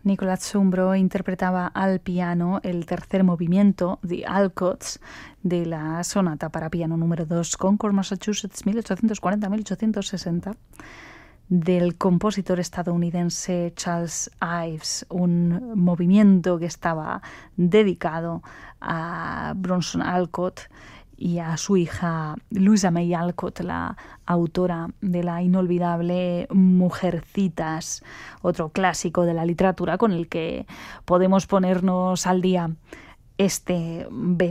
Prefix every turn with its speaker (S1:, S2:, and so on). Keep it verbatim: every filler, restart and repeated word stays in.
S1: Nicolás Zumbro interpretaba al piano el tercer movimiento, The Alcotts, de la sonata para piano número dos, Concord, Massachusetts, mil ochocientos cuarenta a mil ochocientos sesenta, del compositor estadounidense Charles Ives, un movimiento que estaba dedicado a Bronson Alcott y a su hija Louisa May Alcott, la autora de la inolvidable Mujercitas, otro clásico de la literatura con el que podemos ponernos al día este